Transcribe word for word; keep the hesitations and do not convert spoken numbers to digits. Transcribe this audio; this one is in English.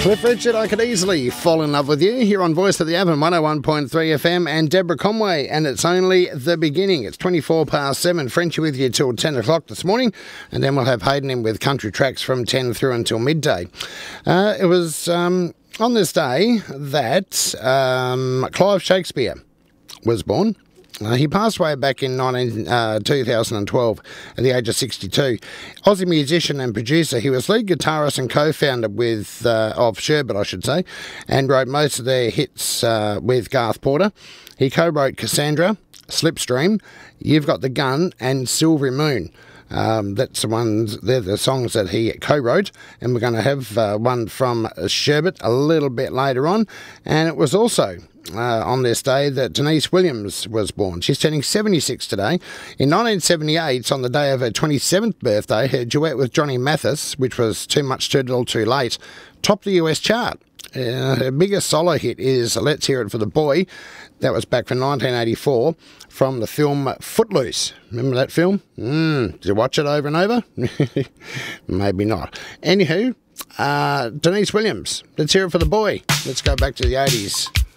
Cliff Richard, I could easily fall in love with you here on Voice of the Avon, one oh one point three F M, and Deborah Conway, and it's only the beginning. It's twenty-four past seven. Frenchie with you till ten o'clock this morning, and then we'll have Hayden in with country tracks from ten through until midday. Uh, it was um, on this day that um, Clive Shakespeare was born. Uh, he passed away back in nineteen, uh, two thousand twelve at the age of sixty-two. Aussie musician and producer, he was lead guitarist and co-founder with uh, of Sherbet, I should say, and wrote most of their hits uh, with Garth Porter. He co-wrote Cassandra, Slipstream, You've Got the Gun, and Silvery Moon. Um, that's the ones, they're the songs that he co-wrote, and we're going to have uh, one from Sherbet a little bit later on. And it was also uh, on this day that Denise Williams was born. She's turning seventy-six today. In nineteen seventy-eight, on the day of her twenty-seventh birthday, her duet with Johnny Mathis, which was Too Much Too Little Too Late, topped the U S chart. Uh, her biggest solo hit is Let's Hear It for the Boy. That was back from nineteen eighty-four from the film Footloose. Remember that film? Mm, did you watch it over and over? Maybe not. Anywho, uh, Denise Williams, Let's Hear It for the Boy. Let's go back to the eighties.